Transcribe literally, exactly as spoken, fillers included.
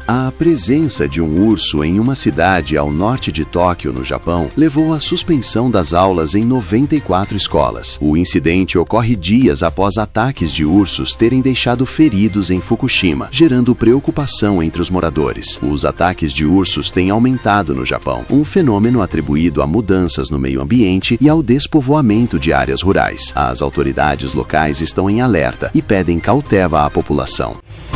A presença de um urso em uma cidade ao norte de Tóquio, no Japão, levou à suspensão das aulas em noventa e quatro escolas. O incidente ocorre dias após ataques de ursos terem deixado feridos em Fukushima, gerando preocupação entre os moradores. Os ataques de ursos têm aumentado no Japão, um fenômeno atribuído a mudanças no meio ambiente e ao despovoamento de áreas rurais. As autoridades locais estão em alerta e pedem cautela à população.